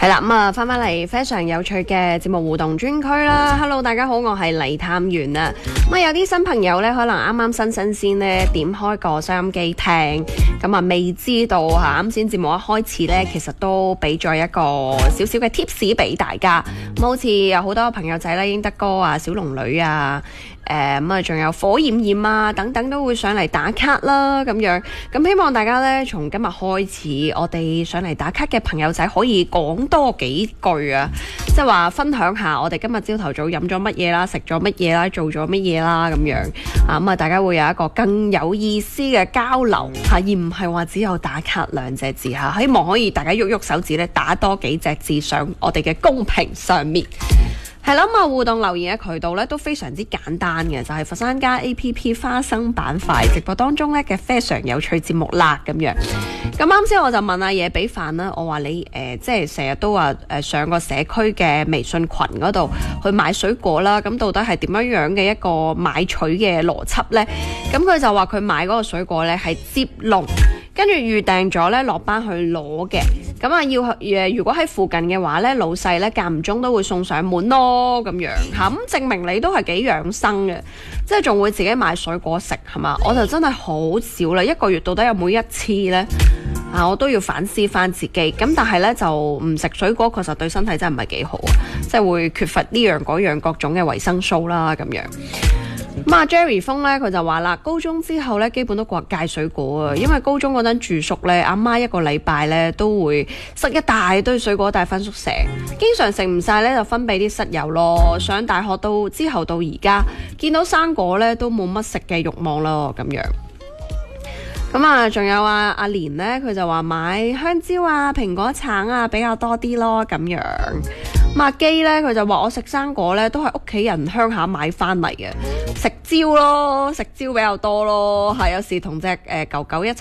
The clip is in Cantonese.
係啦，翻返嚟非常有趣嘅節目互動專區啦。Hello， 大家好，我係黎探員啊。有啲新朋友呢，可能啱啱新鮮呢點開個收音機聽，未知道啱先節目一開始呢，其實都俾咗一個少少嘅 tips 俾大家。好似有好多朋友仔啦，英德哥啊、小龍女啊。仲有火焰焰啊等等都會上嚟打卡啦咁樣，咁希望大家呢，從今日開始，我哋上嚟打卡嘅朋友仔可以講多幾句啊，即係話分享下我哋今日朝頭早飲咗乜嘢啦，食咗乜嘢啦，做咗乜嘢啦咁樣啊，大家會有一個更有意思嘅交流而唔係話只有打卡兩隻字吓，希望可以大家喐喐手指咧，打多幾隻字上我哋嘅公屏上面。係啦，互動留言嘅渠道咧都非常之簡單嘅，就係佛山家 APP 花生板塊直播當中咧嘅非常有趣節目啦咁樣。咁啱先我就問阿野比飯啦，我話你即係成日都話上個社區嘅微信群嗰度去買水果啦，咁到底係點樣樣嘅一個買取嘅邏輯呢？咁佢就話佢買嗰個水果咧係接龍，跟住預訂咗咧落班去攞嘅。咁如果喺附近嘅話咧，老細咧間唔中都會送上門咯咁樣嚇，咁證明你都係幾養生嘅，即係仲會自己買水果食係嘛？我就真係好少啦，一個月到底有冇一次呢？我都要反思翻自己。咁但係咧就唔食水果，確實對身體真係唔係幾好啊，即係會缺乏呢樣嗰樣各種嘅維生素啦咁樣。Jerry 峰咧，佢就話啦，高中之後咧，基本都戒水果啊，因為高中嗰陣住宿咧，阿媽一個禮拜咧都會塞一大堆水果帶翻宿舍，經常食唔晒咧就分俾啲室友咯。上大學之後到而家，見到生果咧都冇乜食嘅慾望咯，咁樣。仲有阿蓮咧，佢就話買香蕉啊、蘋果、橙啊比較多啲咯，咁樣。阿基咧，佢就話我食生果咧都係屋企人鄉下買翻嚟嘅，食蕉咯，食蕉比較多咯，有時同隻狗狗一齊